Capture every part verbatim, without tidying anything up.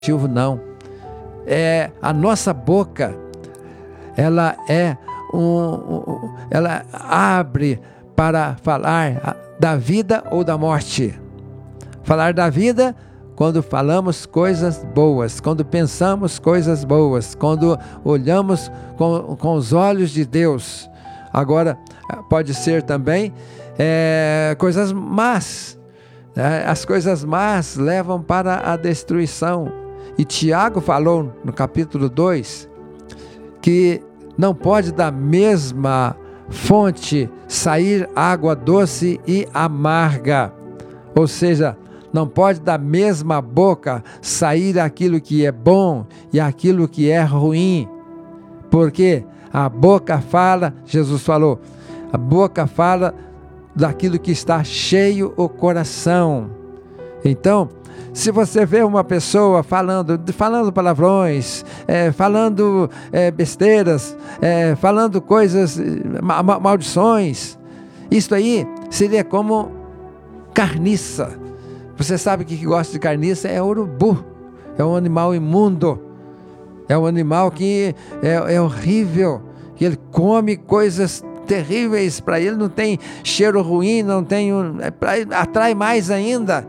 não. É, a nossa boca, ela é um, um, ela abre para falar da vida ou da morte. Falar da vida quando falamos coisas boas, quando pensamos coisas boas, quando olhamos com, com os olhos de Deus. Agora, pode ser também é, coisas más. É, as coisas más levam para a destruição. E Tiago falou no capítulo dois que não pode da mesma fonte sair água doce e amarga. Ou seja, não pode da mesma boca sair aquilo que é bom e aquilo que é ruim. Porque a boca fala, Jesus falou, a boca fala daquilo que está cheio o coração. Então, se você vê uma pessoa falando, falando palavrões, é, falando é, besteiras, é, falando coisas, ma- maldições, isso aí seria como carniça. Você sabe que, que gosta de carniça é urubu, é um animal imundo, é um animal que é, é horrível, que ele come coisas terríveis, para ele não tem cheiro ruim, não tem, é, pra, atrai mais ainda.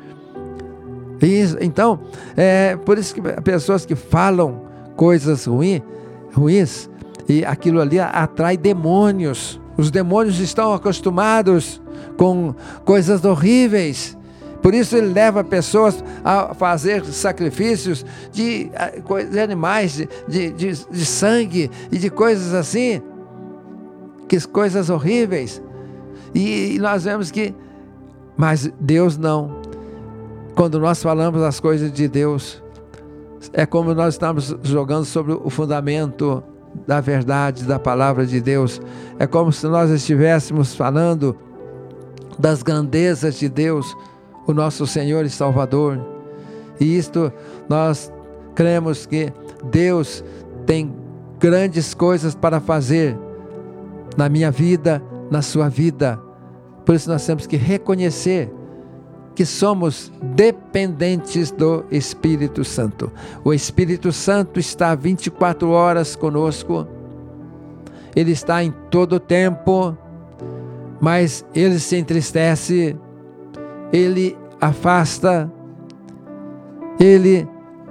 Isso, então, é por isso que pessoas que falam coisas ruim, ruins, e aquilo ali atrai demônios. Os demônios estão acostumados com coisas horríveis. Por isso ele leva pessoas a fazer sacrifícios de, de animais, de, de, de, de sangue e de coisas assim, que coisas horríveis. E, e nós vemos que, mas Deus não. Quando nós falamos as coisas de Deus, é como nós estamos jogando sobre o fundamento da verdade, da palavra de Deus. É como se nós estivéssemos falando das grandezas de Deus, o nosso Senhor e Salvador. E isto nós cremos que Deus tem grandes coisas para fazer na minha vida, na sua vida. Por isso nós temos que reconhecer que somos dependentes do Espírito Santo. O Espírito Santo está vinte e quatro horas conosco, ele está em todo o tempo, mas ele se entristece, ele afasta, ele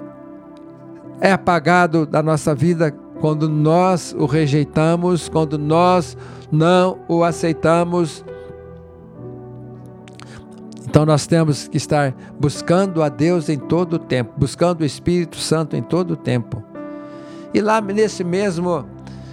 é apagado da nossa vida quando nós o rejeitamos, quando nós não o aceitamos. Então nós temos que estar buscando a Deus em todo o tempo, buscando o Espírito Santo em todo o tempo. E lá nesse mesmo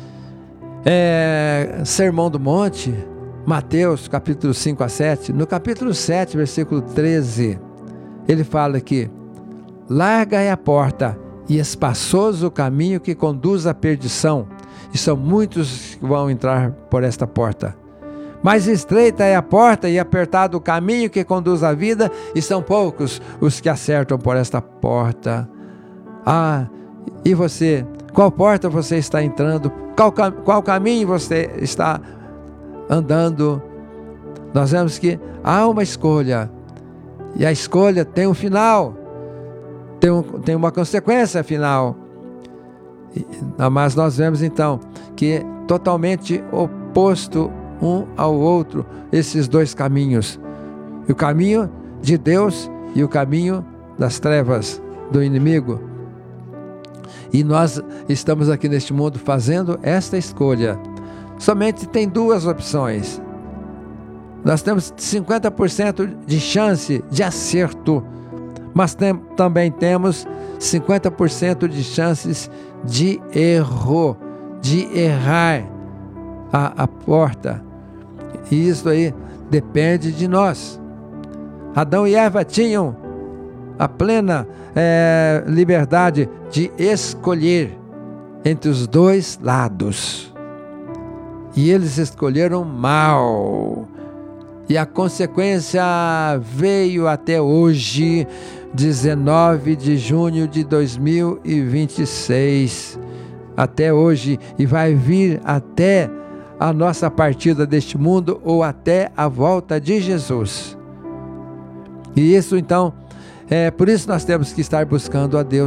é, Sermão do Monte, Mateus capítulo cinco a sete, no capítulo sete, versículo treze, ele fala que larga é a porta e espaçoso o caminho que conduz à perdição, e são muitos que vão entrar por esta porta. Mas estreita é a porta e apertado o caminho que conduz à vida, e são poucos os que acertam por esta porta. Ah, e você? Qual porta você está entrando? Qual, qual caminho você está andando? Nós vemos que há uma escolha, e a escolha tem um final, tem, um, tem uma consequência final. Mas nós vemos então que é totalmente oposto um ao outro, esses dois caminhos, o caminho de Deus e o caminho das trevas do inimigo. E nós estamos aqui neste mundo fazendo esta escolha. Somente tem duas opções. Nós temos cinquenta por cento de chance de acerto, mas tem, também temos cinquenta por cento de chances de erro, de errar a, a porta. E isso aí depende de nós. Adão e Eva tinham a plena é, liberdade de escolher entre os dois lados. E eles escolheram mal. E a consequência veio até hoje, dezenove de junho de dois mil e vinte e seis. Até hoje, e vai vir até a nossa partida deste mundo, ou até a volta de Jesus. E isso então É, por isso nós temos que estar buscando a Deus